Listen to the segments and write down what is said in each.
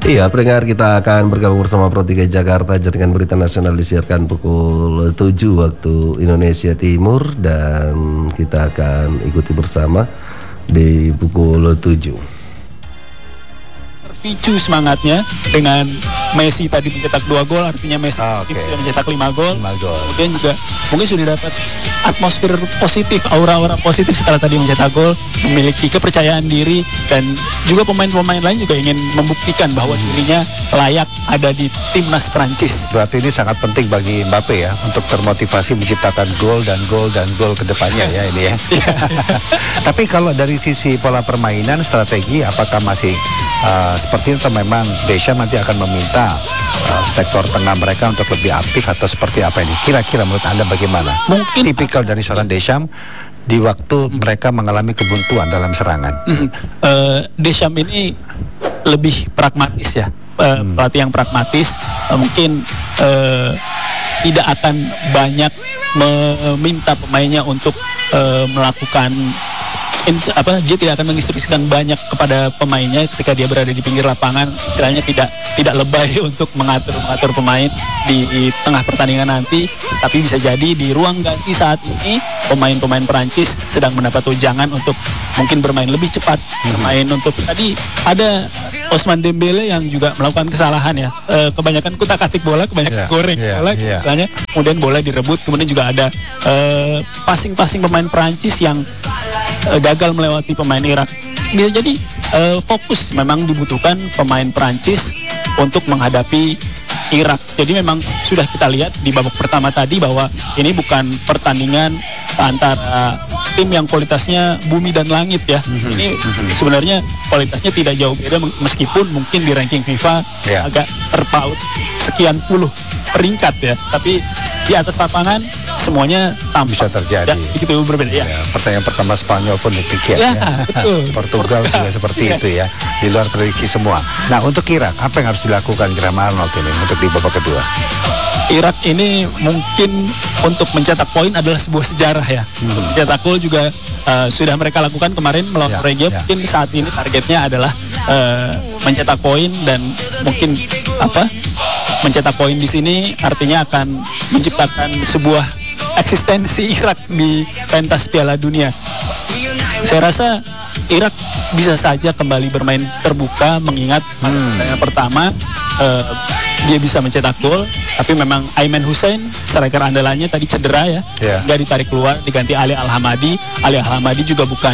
Iya, pendengar, kita akan bergabung bersama Pro 3 Jakarta. Jaringan berita nasional disiarkan pukul 7 waktu Indonesia Timur, dan kita akan ikuti bersama di pukul 7. Picu semangatnya dengan Messi tadi mencetak 2 gol, artinya Messi sudah mencetak 5 gol. Kemudian juga mungkin sudah dapat atmosfer positif, aura-aura positif setelah tadi mencetak gol, memiliki kepercayaan diri, dan juga pemain-pemain lain juga ingin membuktikan bahwa dirinya layak ada di timnas Prancis. Berarti ini sangat penting bagi Mbappe ya, untuk termotivasi menciptakan gol dan gol ke depannya ya ini ya. Tapi kalau dari sisi pola permainan, strategi, apakah masih seperti itu, memang Deschamps nanti akan meminta sektor tengah mereka untuk lebih aktif, atau seperti apa ini? Kira-kira menurut Anda bagaimana? Mungkin tipikal dari seorang Deschamps di waktu mereka mengalami kebuntuan dalam serangan. Deschamps ini lebih pragmatis ya, pelatih yang pragmatis. Mungkin tidak akan banyak meminta pemainnya untuk melakukan dia tidak akan menginstruksikan banyak kepada pemainnya ketika dia berada di pinggir lapangan, istilahnya tidak lebay untuk mengatur pemain di tengah pertandingan nanti. Tapi bisa jadi di ruang ganti saat ini pemain-pemain Perancis sedang mendapat ujangan untuk mungkin bermain lebih cepat, bermain untuk tadi ada Ousmane Dembele yang juga melakukan kesalahan ya, kebanyakan kutak-atik bola, kebanyakan goreng bola, istilahnya. Kemudian bola direbut, kemudian juga ada passing pemain Perancis yang gagal melewati pemain Irak. Bisa jadi fokus memang dibutuhkan pemain Perancis untuk menghadapi Irak. Jadi memang sudah kita lihat di babak pertama tadi bahwa ini bukan pertandingan antara tim yang kualitasnya bumi dan langit ya. Ini sebenarnya kualitasnya tidak jauh beda, meskipun mungkin di ranking FIFA agak terpaut sekian puluh peringkat ya, tapi di atas lapangan semuanya bisa terjadi. Begitu berbeda ya. Pertandingan pertama Spanyol pun demikian ya. Betul. Portugal juga seperti itu ya. Di luar prediksi semua. Nah, untuk Irak, apa yang harus dilakukan Graham Arnold ini untuk di babak kedua? Irak ini mungkin untuk mencetak poin adalah sebuah sejarah ya. Untuk mencetak gol juga sudah mereka lakukan kemarin melawan Norwegia. Mungkin saat ini targetnya adalah mencetak poin, dan mungkin mencetak poin di sini artinya akan menciptakan sebuah eksistensi Irak di pentas Piala Dunia. Saya rasa Irak bisa saja kembali bermain terbuka, mengingat yang pertama dia bisa mencetak gol, tapi memang Aiman Hussein, striker andalannya tadi cedera ya, nggak ditarik keluar, diganti Ali Al-Hamadi. Ali Al-Hamadi juga bukan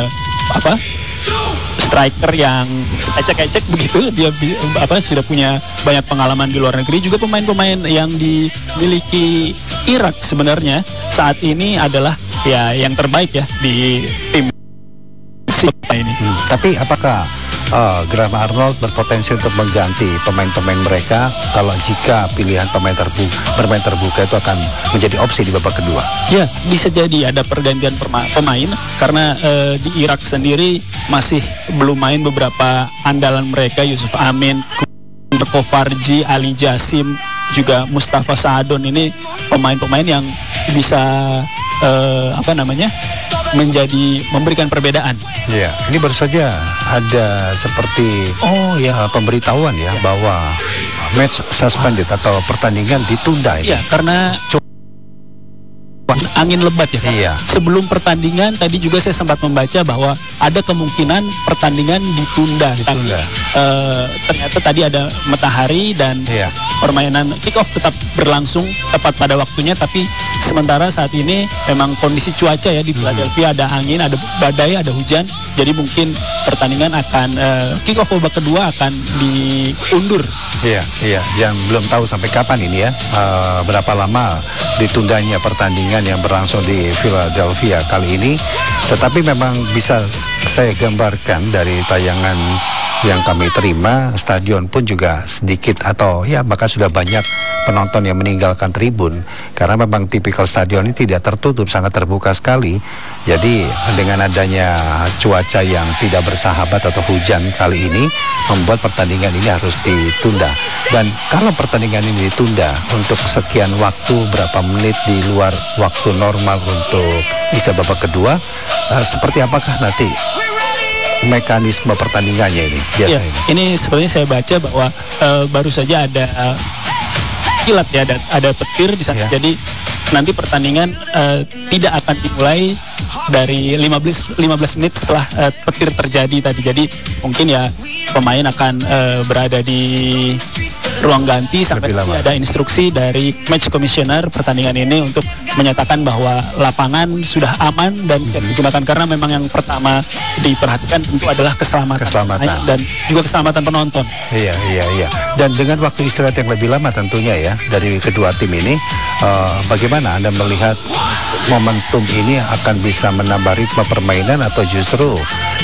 striker yang ecek-ecek begitu, dia sudah punya banyak pengalaman di luar negeri. Juga pemain-pemain yang dimiliki Irak sebenarnya saat ini adalah ya yang terbaik ya di tim ini. Tapi apakah Graham Arnold berpotensi untuk mengganti pemain-pemain mereka kalau jika pilihan bermain terbuka itu akan menjadi opsi di babak kedua? Ya, bisa jadi ada pergantian pemain karena di Irak sendiri masih belum main beberapa andalan mereka, Yusuf Amin, Kofarji, Ali Jasim, juga Mustafa Saadon. Ini pemain-pemain yang bisa memberikan perbedaan. Ya, ini baru saja ada seperti pemberitahuan bahwa match suspended atau pertandingan ditunda ini. Iya, karena angin lebat ya. Iya. Sebelum pertandingan tadi juga saya sempat membaca bahwa ada kemungkinan pertandingan ditunda. Tapi ternyata tadi ada matahari dan permainan kick off tetap berlangsung tepat pada waktunya. Tapi sementara saat ini memang kondisi cuaca ya di Philadelphia, ada angin, ada badai, ada hujan. Jadi mungkin pertandingan akan kick off babak kedua akan diundur. Iya. Yang belum tahu sampai kapan ini ya, berapa lama ditundanya pertandingan yang berlangsung di Philadelphia kali ini. Tetapi memang bisa saya gambarkan dari tayangan yang kami terima, stadion pun juga sedikit atau bahkan sudah banyak penonton yang meninggalkan tribun karena memang tipikal stadion ini tidak tertutup, sangat terbuka sekali. Jadi dengan adanya cuaca yang tidak bersahabat atau hujan kali ini membuat pertandingan ini harus ditunda. Dan kalau pertandingan ini ditunda untuk sekian waktu, berapa menit di luar waktu normal untuk babak kedua, seperti apakah nanti mekanisme pertandingannya ini Ya, biasanya? ini sebenarnya saya baca bahwa baru saja ada kilat ya, ada petir di sana. Ya. Jadi nanti pertandingan tidak akan dimulai dari 15 menit setelah petir terjadi tadi. Jadi mungkin ya pemain akan berada di ruang ganti sampai nanti ada instruksi dari match commissioner pertandingan ini untuk menyatakan bahwa lapangan sudah aman dan siap digunakan, karena memang yang pertama diperhatikan tentu adalah keselamatan pemain dan juga keselamatan penonton. Iya. Dan dengan waktu istirahat yang lebih lama tentunya ya dari kedua tim ini, bagaimana Anda melihat momentum ini akan bisa menambah ritme permainan atau justru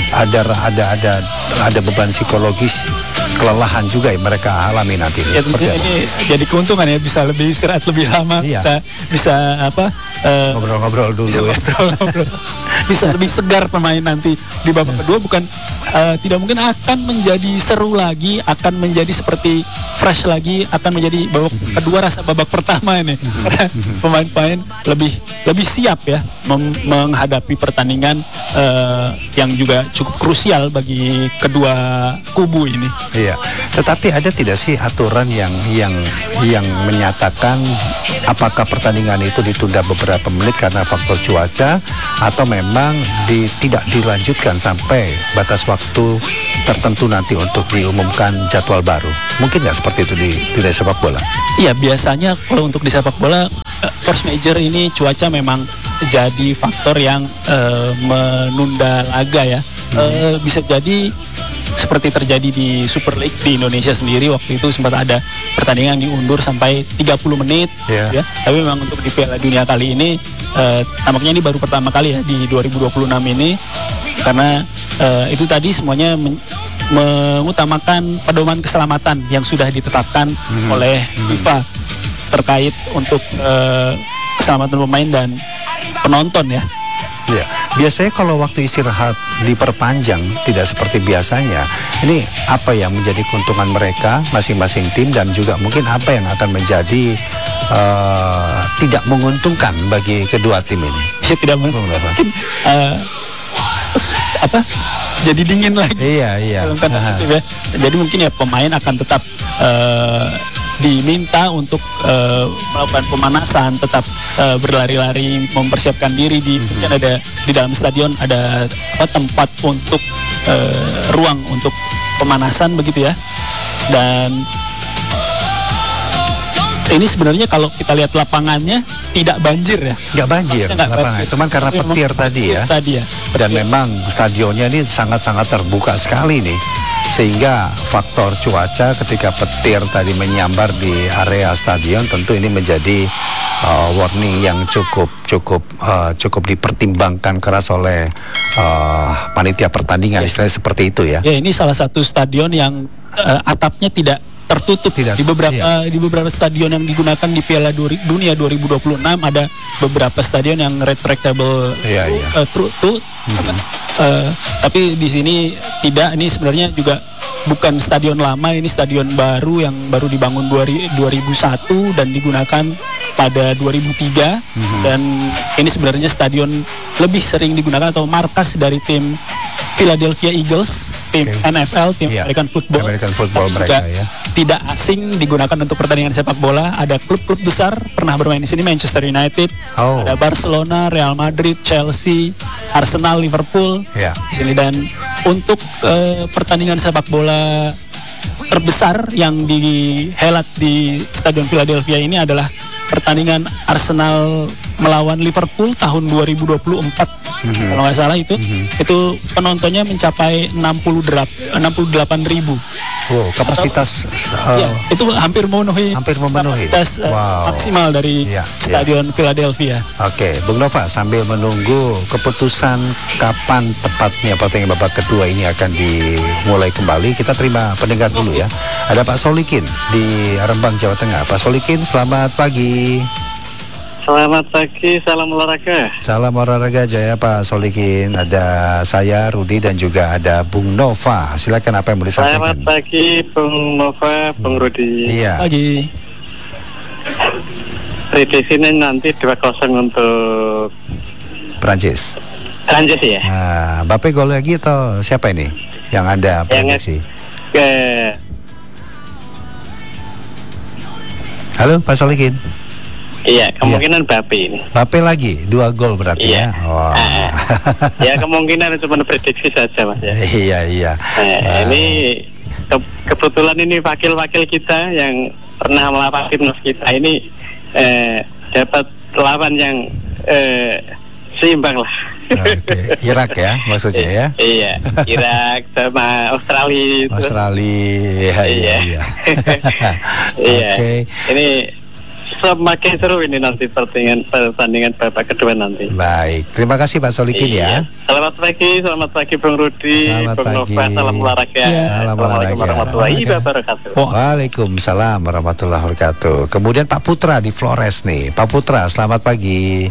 ada beban psikologis, kelelahan juga yang mereka alami nanti? Ya tentunya ini jadi keuntungan ya, bisa lebih istirahat lebih lama, bisa ngobrol-ngobrol dulu ya. Bisa lebih segar pemain nanti di babak kedua, bukan tidak mungkin akan menjadi seru lagi, akan menjadi seperti fresh lagi, akan menjadi babak kedua rasa babak pertama ini. Karena pemain-pemain lebih siap ya menghadapi pertandingan yang juga cukup krusial bagi kedua kubu ini. Iya. Tetapi ada tidak sih aturan yang menyatakan apakah pertandingan itu ditunda beberapa menit karena faktor cuaca, atau memang tidak dilanjutkan sampai batas waktu tertentu nanti untuk diumumkan jadwal baru? Mungkin nggak seperti itu di sepak bola? Iya, biasanya kalau untuk di sepak bola force major ini cuaca memang jadi faktor yang menunda laga ya. Bisa jadi seperti terjadi di Super League di Indonesia sendiri, waktu itu sempat ada pertandingan diundur sampai 30 menit ya. Tapi memang untuk di Piala Dunia kali ini tampaknya ini baru pertama kali ya di 2026 ini, karena itu tadi semuanya mengutamakan pedoman keselamatan yang sudah ditetapkan oleh FIFA terkait untuk keselamatan pemain dan penonton ya. Ya, biasanya kalau waktu istirahat diperpanjang tidak seperti biasanya, ini apa yang menjadi keuntungan mereka masing-masing tim, dan juga mungkin apa yang akan menjadi tidak menguntungkan bagi kedua tim ini? Ya, tidak menguntungkan. Mungkin jadi dingin lagi. Iya. Ya. Jadi mungkin ya pemain akan tetap diminta untuk melakukan pemanasan, tetap berlari-lari, mempersiapkan diri mungkin ada di dalam stadion ada tempat untuk ruang untuk pemanasan begitu ya. Dan ini sebenarnya kalau kita lihat lapangannya tidak banjir ya. Nggak banjir lapangan, cuman karena petir tadi ya. Dan memang stadionnya ini sangat-sangat terbuka sekali nih, sehingga faktor cuaca ketika petir tadi menyambar di area stadion tentu ini menjadi warning yang cukup dipertimbangkan keras oleh panitia pertandingan, istilahnya seperti itu ya. Ya, ini salah satu stadion yang atapnya tidak tertutup. Di beberapa stadion yang digunakan di Piala Dunia 2026 ada beberapa stadion yang retractable tapi di sini tidak. Ini sebenarnya juga bukan stadion lama, ini stadion baru yang baru dibangun 2001 dan digunakan pada 2003 dan ini sebenarnya stadion lebih sering digunakan atau markas dari tim Philadelphia Eagles, tim NFL, tim American Football mereka ya. Tidak asing digunakan untuk pertandingan sepak bola. Ada klub-klub besar pernah bermain di sini, Manchester United, ada Barcelona, Real Madrid, Chelsea, Arsenal, Liverpool di sini. Dan untuk pertandingan sepak bola terbesar yang dihelat di Stadion Philadelphia ini adalah pertandingan Arsenal melawan Liverpool tahun 2024 kalau nggak salah itu penontonnya mencapai 68.000. Wow, kapasitas itu hampir memenuhi kapasitas maksimal dari Stadion Philadelphia. Oke, Bung Nova, sambil menunggu keputusan kapan tepatnya pertandingan babak kedua ini akan dimulai kembali, kita terima pendengar dulu ya. Ada Pak Solikin di Rembang, Jawa Tengah. Pak Solikin, selamat pagi. Selamat pagi, salam olahraga. Salam olahraga Jaya Pak Solikin. Ada saya Rudi dan juga ada Bung Nova. Silakan, apa yang mau disampaikan? Selamat pagi Bung Nova, Bung Rudi. Iya. Pagi. Prediksinya nanti 2-0 untuk Prancis. Prancis ya. Nah, Mbappe gol lagi atau siapa ini yang Anda prediksi? Halo, Pak Solikin. Iya, kemungkinan Mbappe ini. Mbappe lagi 2 gol berarti ya. Wah. Ya kemungkinan cuma prediksi saja Mas ya. Iya. Ini kebetulan ini wakil-wakil kita yang pernah melawan timnas kita ini dapat lawan yang seimbang lah. Oke, Irak ya maksudnya ya? Iya, Irak sama Australia. Australia, iya. Iya. Oke. Ini semakin seru ini nanti pertandingan babak kedua nanti. Baik, terima kasih Pak Solikin ya. Selamat pagi Bung Rudi, Bung Nova, salam olahraga. Assalamualaikum warahmatullahi wabarakatuh. Waalaikumsalam warahmatullahi wabarakatuh. Kemudian Pak Putra di Flores nih. Pak Putra, selamat pagi.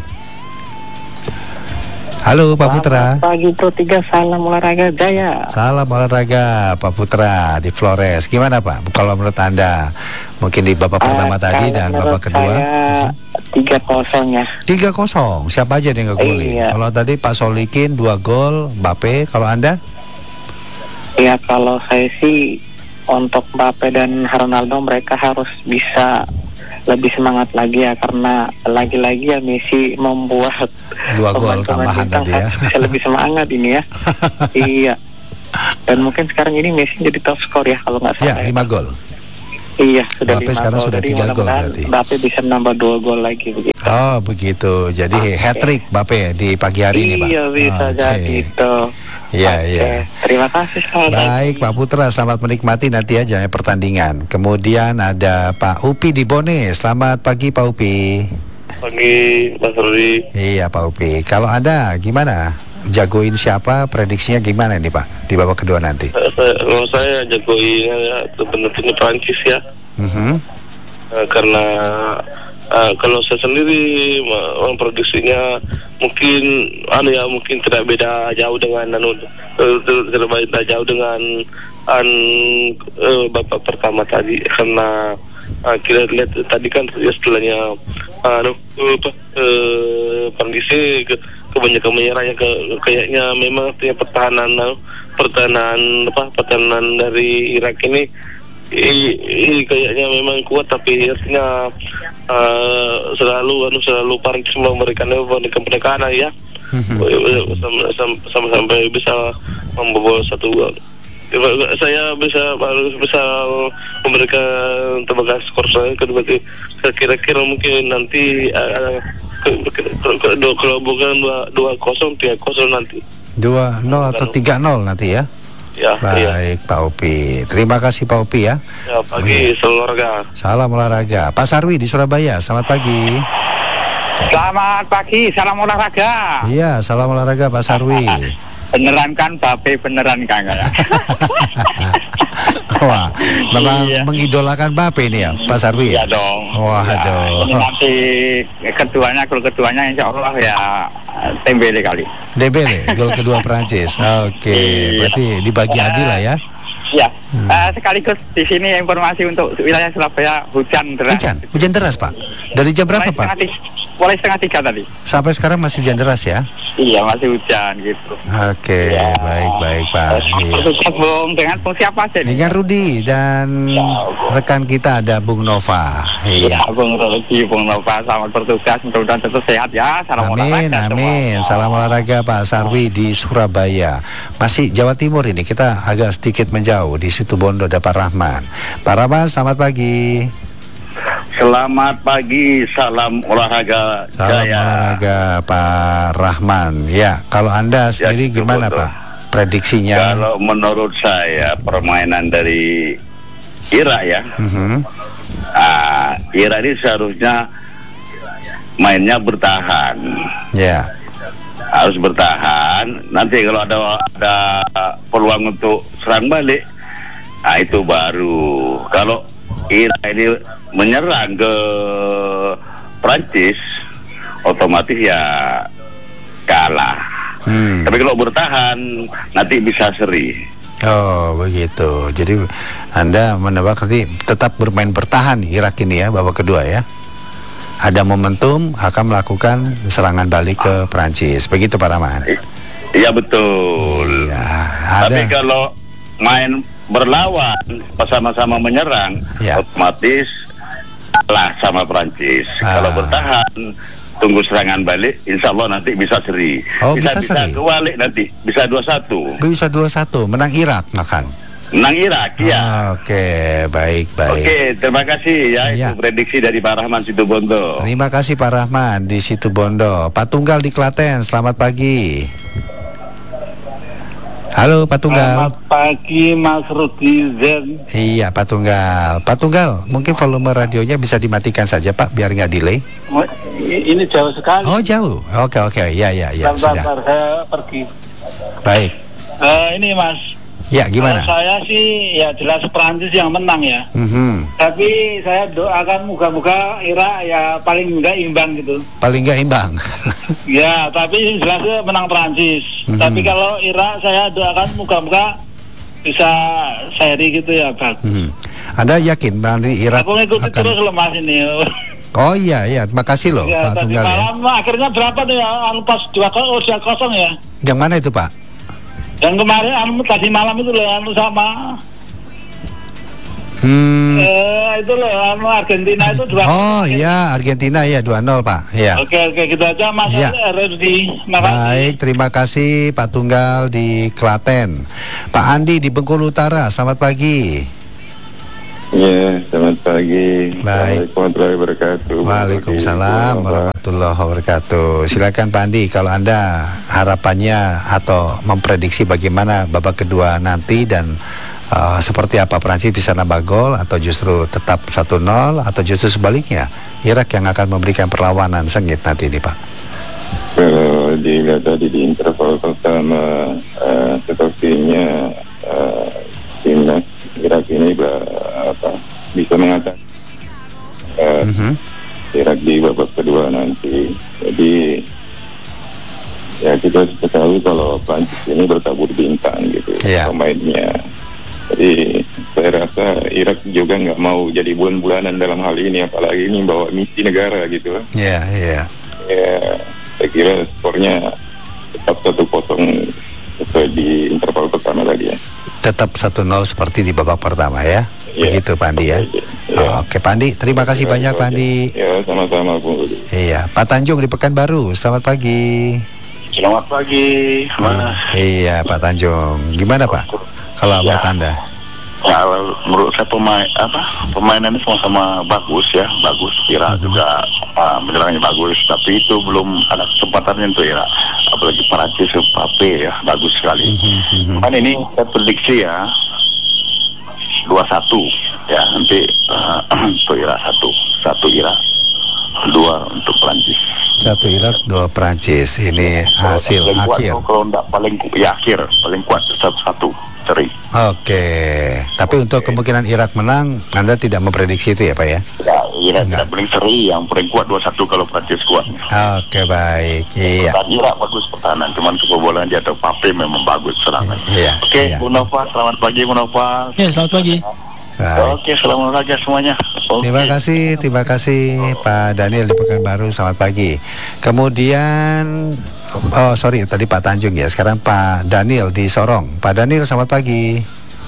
Halo Pak Putra. Selamat pagi Pro 3, salam olahraga jaya. Salam olahraga Pak Putra di Flores. Gimana Pak? Kalau menurut Anda, mungkin di babak pertama tadi dan babak kedua? Saya 3-0 ya. 3-0. Siapa aja yang ngegolin? Iya. Kalau tadi Pak Solikin 2 gol, Mbappe. Kalau Anda? Ya kalau saya sih untuk Mbappe dan Ronaldo mereka harus bisa lebih semangat lagi ya, karena lagi-lagi ya Messi membuat 2 gol tambahan tadi ya. Bisa lebih semangat ini ya. Iya. Dan mungkin sekarang ini Messi jadi top skor ya kalau nggak salah. Ya, 5 gol. Iya, sudah Mbappe 5 sekarang gol. sudah Jadi 3 gol mudah-mudahan berarti. Mbappe bisa menambah 2 gol lagi begitu. Oh begitu. Jadi hat-trick Mbappe di pagi hari ini Pak. Iya bisa Oke. jadi itu. Iya, Oke. iya. Terima kasih sekali. Baik Pak Putra, selamat menikmati nanti aja ya pertandingan. Kemudian ada Pak Upi di Bone. Selamat pagi Pak Upi. Pagi Mas Rudi. Iya Pak Upi. Kalau Anda gimana? Jagoin siapa? Prediksinya gimana nih Pak di babak kedua nanti? Kalau saya jagoin ya benar-benar Prancis ya. Karena kalau saya sendiri memprediksinya mungkin tidak beda jauh dengan tidak beda jauh dengan babak pertama tadi, karena kita lihat tadi kan ya setelahnya kondisi kebanyakan menyerah ya, kayaknya memang pertahanan dari Irak ini kayaknya memang kuat, tapi artinya selalu Prancis memberikan penekanan ya, sampai bisa membobol 1 gol. Saya bisa memberikan tebakan skor saya kedua, kira-kira mungkin nanti kalau bukan 2-0 3-0 nanti. 2-0 atau 3-0 nanti ya? Ya, baik iya. Pak Upi. Terima kasih Pak Upi ya. Ya, pagi salam olahraga. Salam olahraga. Pak Sarwi di Surabaya. Selamat pagi. Selamat pagi, salam olahraga. Iya, salam olahraga Pak Sarwi. Beneran kan Mbappe, beneran kan ya? Wah, memang Iya. mengidolakan Mbappe ini ya Pak Sarwi. Iya dong. Waduh. Ini nanti gol keduanya insya Allah ya Dembele kali. Dembele, gol kedua Prancis. Oke, Iya. berarti dibagi adil lah ya. Ya, sekaligus di sini informasi untuk wilayah Surabaya hujan deras. Hujan deras Pak. Dari jam berapa Pak? Mulai setengah 3 tadi. Sampai sekarang masih hujan deras ya? Iya, masih hujan gitu. Oke, Ya. baik Pak. Iya. Bertugas Bung, dengan fungsi apa aja nih? Dengan Rudi dan rekan kita ada Bung Nova. Ya, Iya. Bung Rogi, Bung Nova, selamat bertugas, mudah-mudahan tetap sehat ya. Salam Amin, olahraga amin. semua. Salam olahraga Pak Sarwi di Surabaya. Masih Jawa Timur ini, kita agak sedikit menjauh di Situbondo ada Pak Rahman. Pak Rahman, selamat pagi. Selamat pagi, salam olahraga Salam jaya. olahraga Pak Rahman. Ya, kalau Anda sendiri itu gimana betul. Pak? Prediksinya? Kalau menurut saya permainan dari Irak ya, Irak ini seharusnya mainnya bertahan, Ya. harus bertahan. Nanti kalau ada peluang untuk serang balik, itu baru. Kalau Irak ini menyerang ke Prancis, otomatis ya kalah. Tapi kalau bertahan nanti bisa seri. Oh begitu. Jadi Anda menebak nanti tetap bermain bertahan Irak ini ya babak kedua ya. Ada momentum akan melakukan serangan balik ke Prancis. Begitu Pak Rahman. Iya betul. Iya, Tapi ada. kalau main berlawan, sama-sama menyerang, Ya. otomatis kalah sama Prancis. Kalau bertahan, tunggu serangan balik, insya Allah nanti bisa seri. Oh, bisa seri. kebalik nanti, bisa 2-1. Bisa 2-1 menang Irak makan. Menang Irak, ya. Oke, baik. Oke, terima kasih ya. Iya. Itu prediksi dari Pak Rahman Situbondo. Terima kasih Pak Rahman di Situbondo. Pak Tunggal di Klaten, selamat pagi. Halo Pak Tunggal. Selamat pagi Mas Rudi Zen. Iya Pak Tunggal. Pak Tunggal, mungkin volume radionya bisa dimatikan saja Pak, biar nggak delay. Ini jauh sekali. Oh jauh. Oke. Ya sudah. Bentar, saya pergi. Baik. Ini Mas. Ya gimana? Kalau saya sih ya jelas Perancis yang menang ya. Tapi saya doakan moga-moga Irak ya paling enggak imbang gitu. Paling nggak imbang. Ya, tapi jelasnya menang Perancis. Tapi kalau Irak saya doakan moga-moga bisa seri gitu ya, Bang. Anda yakin nanti Irak Aku ngikuti akan? terus loh Mas ini. Oh iya, terima kasih loh Ya, Pak tadi Tunggal ya. malam akhirnya berapa tuh ya? Pas 2-0 ya. Yang mana itu Pak? Dan kemarin tadi malam itu loh sama itu loh Argentina itu 2-0. Oh iya, Argentina ya 2-0 Pak. Ya. Oke gitu aja Mas Ya. Rudi. Makasih. Baik, terima kasih Pak Tunggal di Klaten. Pak Andi di Bengkulu Utara, selamat pagi. Ya, selamat pagi. Baik. Assalamualaikum warahmatullahi wabarakatuh. Waalaikumsalam warahmatullahi wabarakatuh. Silakan Pak Andi, kalau Anda harapannya atau memprediksi bagaimana babak kedua nanti dan seperti apa, Prancis bisa nambah gol atau justru tetap 1-0 atau justru sebaliknya Irak yang akan memberikan perlawanan sengit nanti ini Pak. Kalau dilihat tadi di interval pertama, sepertinya timnas Irak ini bisa mengatakan Irak di babak kedua nanti. Jadi ya kita ketahui kalau Prancis ini bertabur bintang gitu pemainnya. Jadi saya rasa Irak juga nggak mau jadi bulan-bulanan dalam hal ini, apalagi ini bawa misi negara gitu. Ya, saya kira skornya tetap 1-0 sesuai di interval pertama tadi ya. Tetap 1-0 seperti di babak pertama ya. Begitu Pak Andi ya. Oke Pak Andi, terima kasih banyak Pak Andi. Ya, sama-sama Bung Rudi. Iya, Pak Tanjung di Pekanbaru, selamat pagi. Selamat pagi, Mas. Iya Pak Tanjung, gimana Pak? Kalau menurut Anda? Ya, menurut saya permainannya sama-sama bagus ya, bagus. Irak juga menyerangnya bagus, tapi itu belum ada kesempatannya untuk Irak. Apalagi Prancis, Mbappe ya, bagus sekali. Cuman ini saya prediksi ya 2-1 ya, nanti untuk Irak 1 Irak, 2 untuk Prancis. 1 Irak, 2 Prancis. Ini hasil akhir. Kalau enggak paling kuat 1-1 seri. Oke, tapi untuk kemungkinan Irak menang, Anda tidak memprediksi itu ya Pak ya? Ya, Irak tidak paling seri, yang paling kuat 2-1 kalau Prancis kuat. Oke, baik. Iya. Dan Irak bagus pertahanan, cuman kebobolan dia atau Mbappe memang bagus serangan. Iya. Oke, Bu Nova, selamat pagi Bu Nova. Ya, selamat pagi. Baik. Oke, selamat pagi semuanya. Terima kasih Pak Daniel di Pekanbaru, selamat pagi. Kemudian tadi Pak Tanjung ya, sekarang Pak Daniel di Sorong. Pak Daniel, selamat pagi.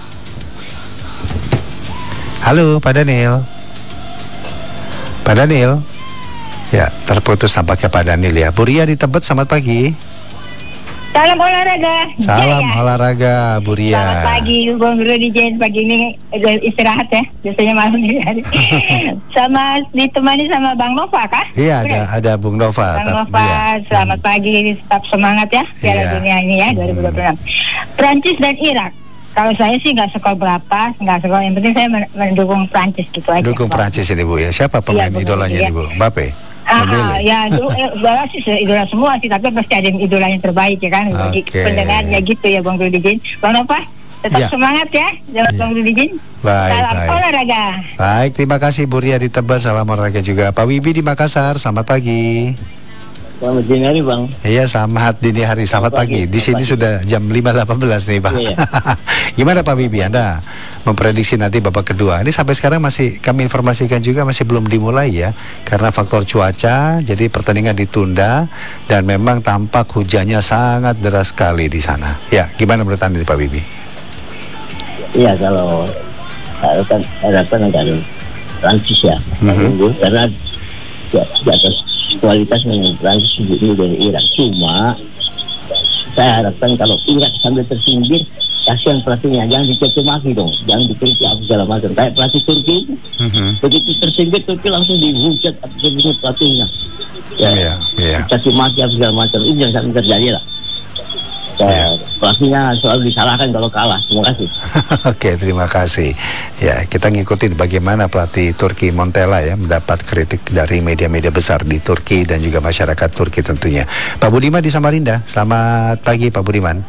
Halo Pak Daniel. Pak Daniel. Ya, terputus tampaknya Pak Daniel ya. Bu Ria di Tebet, selamat pagi. Salam olahraga. Salam olahraga, Bu Ria. Selamat pagi, Bung Rudi Jen. Pagi ini istirahat ya, biasanya malam ini. Sama ditemani sama Bang Nova kah? Iya, ada Bung Nova. Bang Nova, selamat pagi, tetap semangat ya Piala Dunia ini ya 2026. Prancis dan Irak. Kalau saya sih nggak skor berapa, nggak skor. Yang penting saya mendukung Prancis gitu aja. Dukung Prancis ini Bu ya. Siapa pemain idolanya nih Bu? Mbappe. Ya itu sih idola semua sih, tapi pasti ada yang idola yang terbaik ya kan. Bagi pendengarnya gitu ya Bang Rudi Jin. Bang Nova, tetap semangat ya, Bang Rudi Jin. Salam olahraga. Baik, terima kasih Bu Ria di Tebet, salam olahraga juga. Pak Wibi di Makassar, selamat pagi. Selamat dini hari, Bang. Iya, selamat dini hari, selamat pagi. Di sini sudah jam 5.18 nih, Bang. Iya. Gimana Pak Bibi, Anda memprediksi nanti babak kedua? Ini sampai sekarang masih kami informasikan juga masih belum dimulai ya, karena faktor cuaca, jadi pertandingan ditunda dan memang tampak hujannya sangat deras sekali di sana. Ya, gimana menurut Anda Pak Bibi? Iya, kalau harapan agar Prancis ya, unggul karena di atas kualitas memang Prancis ini dari Irak. Cuma saya harapkan kalau Irak sambil tersinggir, kasihan pelatihnya, jangan dicaci maki dong, jangan dikritik apa segala macam. Kayak pelatih Turki itu, begitu tersinggir Turki langsung dihujat begitu pelatihnya. Ya, caci maki apa segala macam, ini yang sampai terjadi lah. Pelatihnya selalu disalahkan kalau kalah. Terima kasih. Oke, terima kasih. Ya, kita ngikutin bagaimana pelatih Turki Montella ya mendapat kritik dari media-media besar di Turki dan juga masyarakat Turki tentunya. Pak Budiman di Samarinda, selamat pagi Pak Budiman.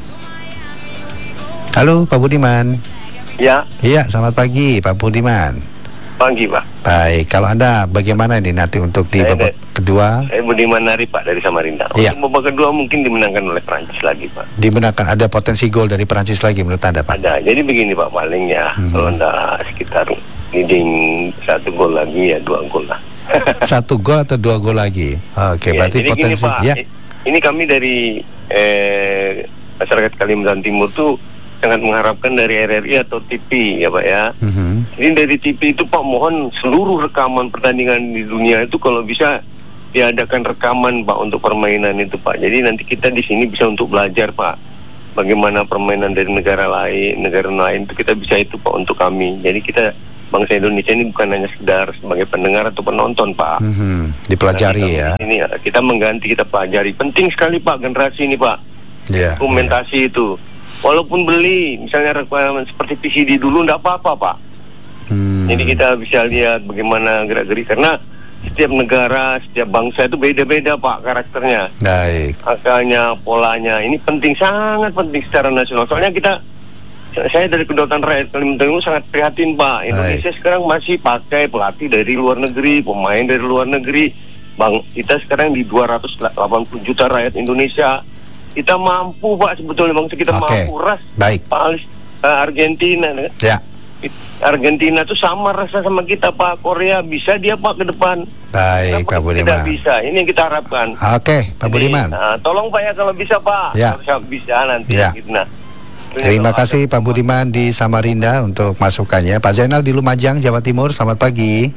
Halo Pak Budiman. Ya. Iya, selamat pagi Pak Budiman. Pagi Pak. Baik, kalau Anda bagaimana ini nanti untuk di babak kedua? Saya Budiman Nari Pak dari Samarinda. Iya. Untuk babak kedua mungkin dimenangkan oleh Prancis lagi Pak. Dimenangkan, ada potensi gol dari Prancis lagi menurut Anda Pak? Ada, jadi begini Pak, paling ya kalau Anda sekitar leading 1 gol lagi ya 2 gol lah. 1 gol atau 2 gol lagi? Oke, ya, berarti jadi potensi gini, Pak, ya. Ini kami dari masyarakat Kalimantan Timur tuh sangat mengharapkan dari RRI atau TV ya Pak ya. Jadi dari TV itu Pak mohon seluruh rekaman pertandingan di dunia itu kalau bisa diadakan rekaman Pak untuk permainan itu Pak. Jadi nanti kita di sini bisa untuk belajar Pak bagaimana permainan dari negara lain itu kita bisa itu Pak untuk kami. Jadi kita bangsa Indonesia ini bukan hanya sekedar sebagai pendengar atau penonton Pak. Dipelajari ya. Ini kita mengganti, kita pelajari. Penting sekali Pak generasi ini Pak. Dokumentasi itu. Walaupun beli, misalnya rekaman seperti PCD dulu, enggak apa-apa Pak. Jadi kita bisa lihat bagaimana gerak-gerik, karena setiap negara, setiap bangsa itu beda-beda Pak karakternya. Baik. Akalnya, polanya, ini penting, sangat penting secara nasional. Soalnya saya dari Kedaulatan Rakyat Kalimantan Timur sangat prihatin Pak. Indonesia sekarang masih pakai pelatih dari luar negeri, pemain dari luar negeri. Kita sekarang di 280 juta rakyat Indonesia. Kita mampu Pak sebetulnya bangsa kita mampu ras. Baik. Argentina ya. Argentina tuh sama rasa sama kita Pak. Korea bisa dia Pak ke depan. Baik Pak Budiman. Tidak bisa. Ini yang kita harapkan. Oke Pak Budiman. Tolong Pak ya kalau bisa Pak. Ya. Kalau bisa nanti. Ya. Gitu, nah. Terima kasih Pak Budiman di Samarinda untuk masukannya. Pak Zainal di Lumajang, Jawa Timur. Selamat pagi.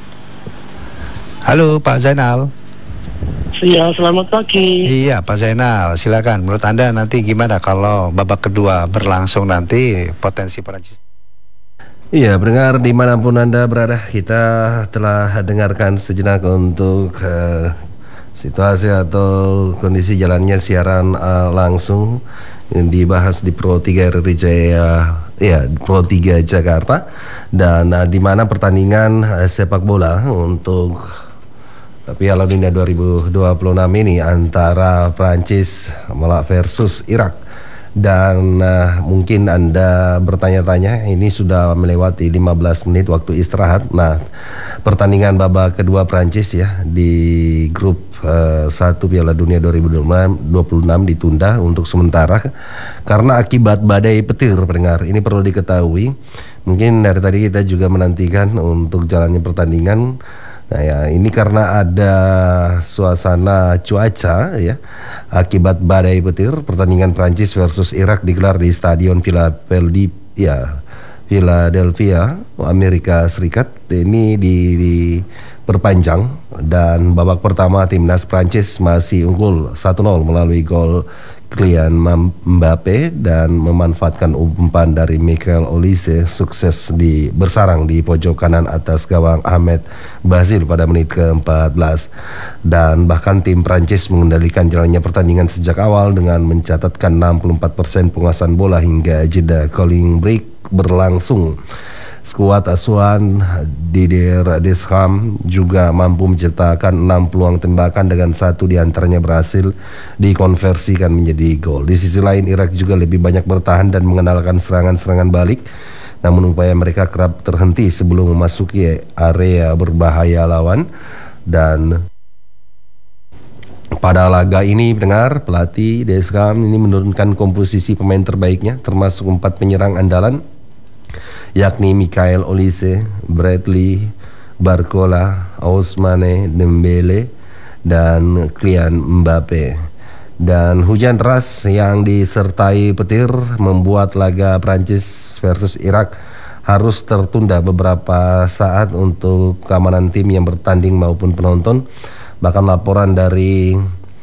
Halo Pak Zainal. Iya, selamat pagi. Iya, Pak Zainal, silakan. Menurut Anda nanti gimana kalau babak kedua berlangsung nanti potensi Prancis? Iya, pendengar dimanapun Anda berada, kita telah dengarkan sejenak untuk situasi atau kondisi jalannya siaran langsung yang dibahas di Pro 3 RRI Jaya, ya Pro 3 Jakarta, dan di mana pertandingan sepak bola untuk Piala Dunia 2026 ini antara Prancis versus Irak. Dan mungkin Anda bertanya-tanya, ini sudah melewati 15 menit waktu istirahat. Nah, pertandingan babak kedua Prancis ya di grup 1 Piala Dunia 2026 ditunda untuk sementara karena akibat badai petir, pendengar. Ini perlu diketahui. Mungkin dari tadi kita juga menantikan untuk jalannya pertandingan. Nah ya, ini karena ada suasana cuaca ya akibat badai petir. Pertandingan Prancis versus Irak digelar di Stadion Philadelphia, Amerika Serikat. Ini diperpanjang dan babak pertama timnas Prancis masih unggul 1-0 melalui gol Kylian Mbappe dan memanfaatkan umpan dari Michael Olise sukses bersarang di pojok kanan atas gawang Ahmed Bazil pada menit ke-14. Dan bahkan tim Prancis mengendalikan jalannya pertandingan sejak awal dengan mencatatkan 64% penguasaan bola hingga jeda calling break berlangsung. Skuad asuhan Didier Deschamps juga mampu menciptakan 6 peluang tembakan dengan 1 diantaranya berhasil dikonversikan menjadi gol. Di sisi lain Irak juga lebih banyak bertahan dan mengandalkan serangan-serangan balik, namun upaya mereka kerap terhenti sebelum memasuki area berbahaya lawan. Dan Pada laga ini pendengar, pelatih Deskam ini menurunkan komposisi pemain terbaiknya termasuk 4 penyerang andalan, yakni Mikael Olise, Bradley Barcola, Ousmane Dembele dan Kylian Mbappe. Dan hujan deras yang disertai petir membuat laga Prancis versus Irak harus tertunda beberapa saat untuk keamanan tim yang bertanding maupun penonton. Bahkan laporan dari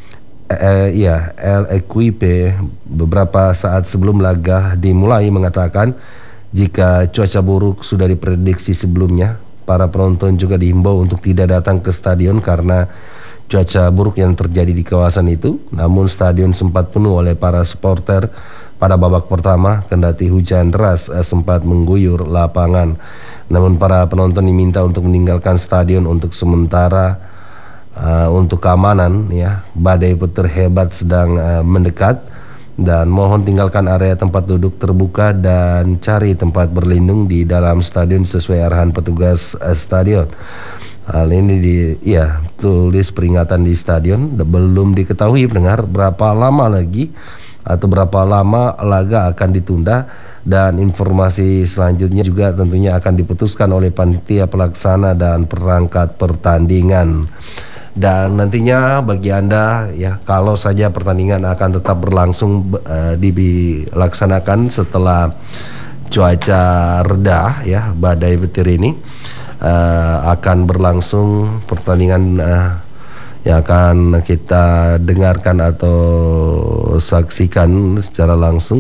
El Equipe beberapa saat sebelum laga dimulai mengatakan jika cuaca buruk sudah diprediksi sebelumnya, para penonton juga diimbau untuk tidak datang ke stadion karena cuaca buruk yang terjadi di kawasan itu. Namun stadion sempat penuh oleh para supporter pada babak pertama kendati hujan deras sempat mengguyur lapangan. Namun para penonton diminta untuk meninggalkan stadion untuk sementara untuk keamanan ya. Badai petir hebat sedang mendekat dan mohon tinggalkan area tempat duduk terbuka dan cari tempat berlindung di dalam stadion sesuai arahan petugas stadion. Hal ini tulis peringatan di stadion. Belum diketahui pendengar berapa lama lagi atau berapa lama laga akan ditunda, dan informasi selanjutnya juga tentunya akan diputuskan oleh panitia pelaksana dan perangkat pertandingan. Dan nantinya bagi Anda ya, kalau saja pertandingan akan tetap berlangsung dilaksanakan setelah cuaca reda ya, badai petir ini akan berlangsung pertandingan yang akan kita dengarkan atau saksikan secara langsung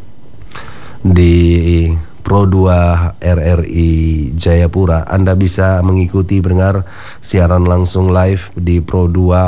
di Pro 2 RRI Jayapura. Anda bisa mengikuti pendengar siaran langsung live di Pro 2